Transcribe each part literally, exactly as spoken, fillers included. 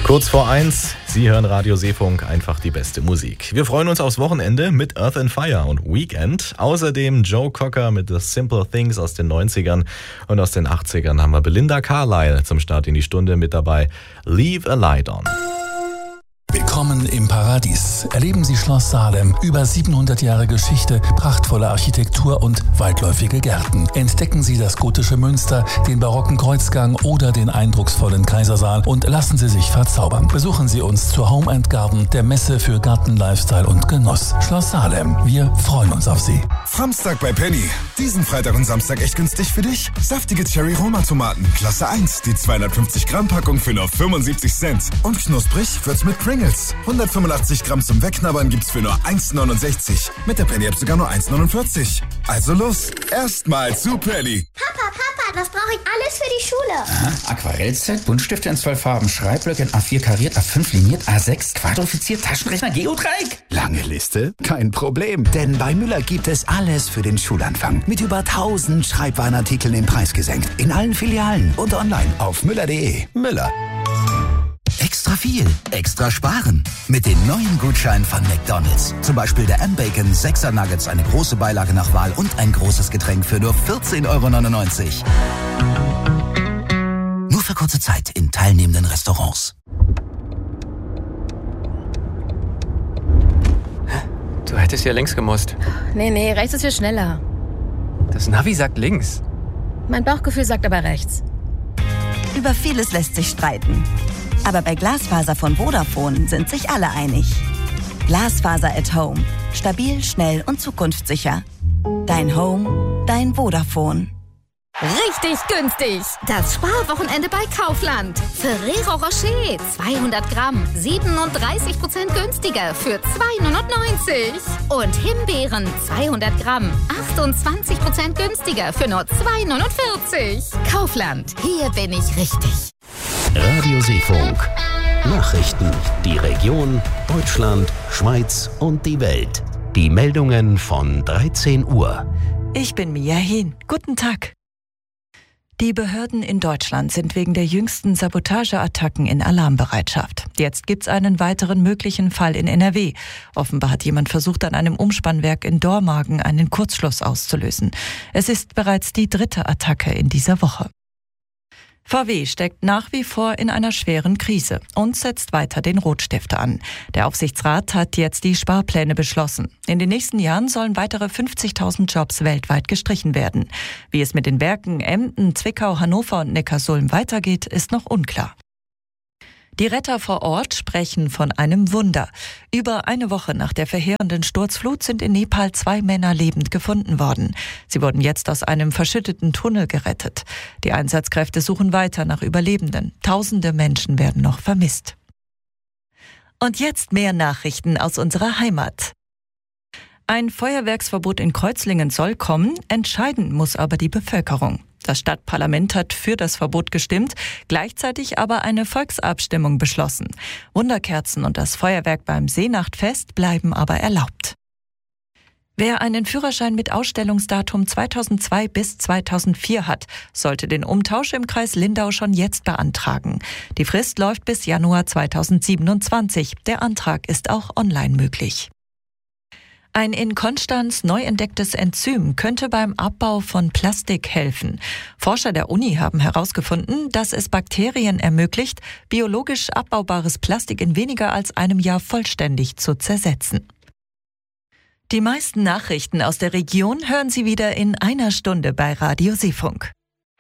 Kurz vor eins, Sie hören Radio Seefunk, einfach die beste Musik. Wir freuen uns aufs Wochenende mit Earth and Fire und Weekend. Außerdem Joe Cocker mit The Simple Things aus den neunzigern und aus den achtzigern haben wir Belinda Carlisle zum Start in die Stunde mit dabei. Leave a Light On. Willkommen im Paradies. Erleben Sie Schloss Salem. Über siebenhundert Jahre Geschichte, prachtvolle Architektur und weitläufige Gärten. Entdecken Sie das gotische Münster, den barocken Kreuzgang oder den eindrucksvollen Kaisersaal und lassen Sie sich verzaubern. Besuchen Sie uns zur Home and Garden, der Messe für Garten, Lifestyle und Genuss. Schloss Salem. Wir freuen uns auf Sie. Samstag bei Penny. Diesen Freitag und Samstag echt günstig für dich. Saftige Cherry-Roma-Tomaten. Klasse eins. Die zweihundertfünfzig Gramm Packung für nur fünfundsiebzig Cent. Und knusprig wird's mit Pringles. hundertfünfundachtzig Gramm zum Wegknabbern gibt's für nur eins neunundsechzig. Mit der Penny-App sogar nur eins neunundvierzig. Also los, erstmal zu Penny. Papa, Papa, das brauche ich alles für die Schule. Aha, Aquarellset, Buntstifte in zwölf Farben, Schreibblöcke in A vier kariert, A fünf liniert, A sechs quadrifiziert, Taschenrechner, Geodreieck. Lange Liste? Kein Problem, denn bei Müller gibt es alles für den Schulanfang. Mit über tausend Schreibwarenartikeln im Preis gesenkt. In allen Filialen und online auf müller punkt de. Müller. Extra viel, extra sparen. Mit den neuen Gutscheinen von McDonald's. Zum Beispiel der M-Bacon, sechser Nuggets, eine große Beilage nach Wahl und ein großes Getränk für nur vierzehn Euro neunundneunzig. Nur für kurze Zeit in teilnehmenden Restaurants. Du hättest ja links gemusst. Nee, nee, rechts ist viel schneller. Das Navi sagt links. Mein Bauchgefühl sagt aber rechts. Über vieles lässt sich streiten. Aber bei Glasfaser von Vodafone sind sich alle einig. Glasfaser at Home. Stabil, schnell und zukunftssicher. Dein Home, dein Vodafone. Richtig günstig. Das Sparwochenende bei Kaufland. Ferrero Rocher zweihundert Gramm, siebenunddreißig Prozent günstiger für zwei neunundneunzig. Und Himbeeren zweihundert Gramm, achtundzwanzig Prozent günstiger für nur zwei neunundvierzig. Kaufland, hier bin ich richtig. Radio Seefunk. Nachrichten. Die Region, Deutschland, Schweiz und die Welt. Die Meldungen von dreizehn Uhr. Ich bin Mia Hehn. Guten Tag. Die Behörden in Deutschland sind wegen der jüngsten Sabotageattacken in Alarmbereitschaft. Jetzt gibt's einen weiteren möglichen Fall in N R W. Offenbar hat jemand versucht, an einem Umspannwerk in Dormagen einen Kurzschluss auszulösen. Es ist bereits die dritte Attacke in dieser Woche. V W steckt nach wie vor in einer schweren Krise und setzt weiter den Rotstift an. Der Aufsichtsrat hat jetzt die Sparpläne beschlossen. In den nächsten Jahren sollen weitere fünfzigtausend Jobs weltweit gestrichen werden. Wie es mit den Werken Emden, Zwickau, Hannover und Neckarsulm weitergeht, ist noch unklar. Die Retter vor Ort sprechen von einem Wunder. Über eine Woche nach der verheerenden Sturzflut sind in Nepal zwei Männer lebend gefunden worden. Sie wurden jetzt aus einem verschütteten Tunnel gerettet. Die Einsatzkräfte suchen weiter nach Überlebenden. Tausende Menschen werden noch vermisst. Und jetzt mehr Nachrichten aus unserer Heimat. Ein Feuerwerksverbot in Kreuzlingen soll kommen, entscheiden muss aber die Bevölkerung. Das Stadtparlament hat für das Verbot gestimmt, gleichzeitig aber eine Volksabstimmung beschlossen. Wunderkerzen und das Feuerwerk beim Seenachtfest bleiben aber erlaubt. Wer einen Führerschein mit Ausstellungsdatum zweitausendzwei bis zweitausendvier hat, sollte den Umtausch im Kreis Lindau schon jetzt beantragen. Die Frist läuft bis Januar zweitausendsiebenundzwanzig. Der Antrag ist auch online möglich. Ein in Konstanz neu entdecktes Enzym könnte beim Abbau von Plastik helfen. Forscher der Uni haben herausgefunden, dass es Bakterien ermöglicht, biologisch abbaubares Plastik in weniger als einem Jahr vollständig zu zersetzen. Die meisten Nachrichten aus der Region hören Sie wieder in einer Stunde bei Radio Seefunk.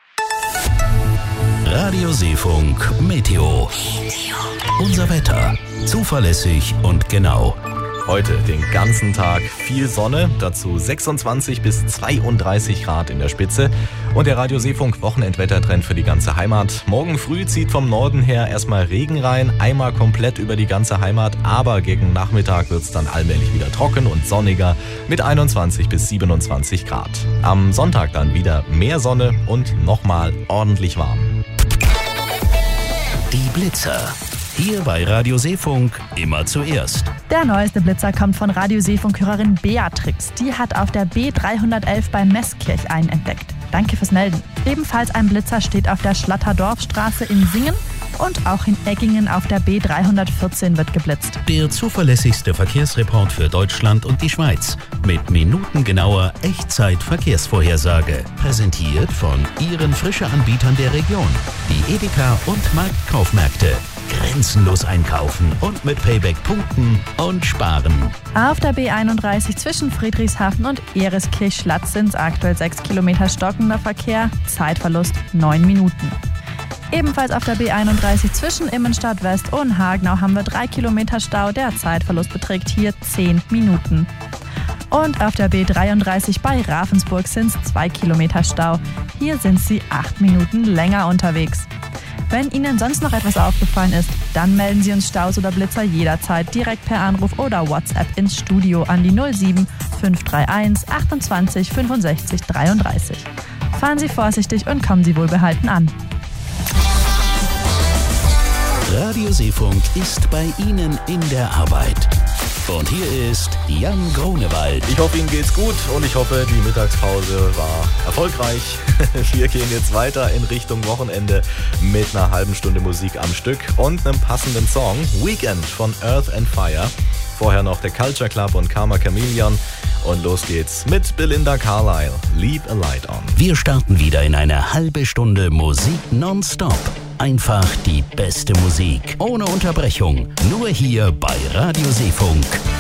Radio Seefunk Meteo. Unser Wetter. Zuverlässig und genau. Heute den ganzen Tag viel Sonne, dazu sechsundzwanzig bis zweiunddreißig Grad in der Spitze. Und der Radio Seefunk Wochenendwettertrend für die ganze Heimat. Morgen früh zieht vom Norden her erstmal Regen rein, einmal komplett über die ganze Heimat. Aber gegen Nachmittag wird es dann allmählich wieder trocken und sonniger mit einundzwanzig bis siebenundzwanzig Grad. Am Sonntag dann wieder mehr Sonne und nochmal ordentlich warm. Die Blitzer. Hier bei Radio Seefunk immer zuerst. Der neueste Blitzer kommt von Radio Seefunk-Hörerin Beatrix. Die hat auf der B dreihundertelf bei Meßkirch einen entdeckt. Danke fürs Melden. Ebenfalls ein Blitzer steht auf der Schlatterdorfstraße in Singen und auch in Eggingen auf der B dreihundertvierzehn wird geblitzt. Der zuverlässigste Verkehrsreport für Deutschland und die Schweiz mit minutengenauer Echtzeit-Verkehrsvorhersage. Präsentiert von Ihren Frische-Anbietern der Region. Die Edeka und Marktkaufmärkte. Grenzenlos einkaufen und mit Payback punkten und sparen. Auf der B einunddreißig zwischen Friedrichshafen und Ereskirch-Schlatz sind es aktuell sechs Kilometer stockender Verkehr, Zeitverlust neun Minuten. Ebenfalls auf der B einunddreißig zwischen Immenstadt West und Hagenau haben wir drei Kilometer Stau, der Zeitverlust beträgt hier zehn Minuten. Und auf der B dreiunddreißig bei Ravensburg sind es zwei Kilometer Stau, hier sind sie acht Minuten länger unterwegs. Wenn Ihnen sonst noch etwas aufgefallen ist, dann melden Sie uns Staus oder Blitzer jederzeit direkt per Anruf oder WhatsApp ins Studio an die null sieben fünf drei eins achtundzwanzig fünfundsechzig dreiunddreißig. Fahren Sie vorsichtig und kommen Sie wohlbehalten an. Radio Seefunk ist bei Ihnen in der Arbeit. Und hier ist Jan Grunewald. Ich hoffe, Ihnen geht's gut und ich hoffe, die Mittagspause war erfolgreich. Wir gehen jetzt weiter in Richtung Wochenende mit einer halben Stunde Musik am Stück und einem passenden Song. Weekend von Earth and Fire. Vorher noch der Culture Club und Karma Chameleon. Und los geht's mit Belinda Carlisle. Leave a Light On. Wir starten wieder in eine halbe Stunde Musik nonstop. Einfach die beste Musik. Ohne Unterbrechung. Nur hier bei Radio Seefunk.